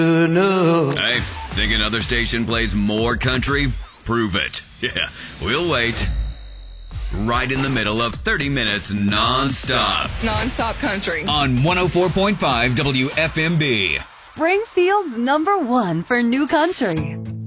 Hey, think another station plays more country? Prove it. Yeah, we'll wait. Right in the middle of 30 minutes non-stop. Non-stop country. On 104.5 WFMB. Springfield's #1 for new country.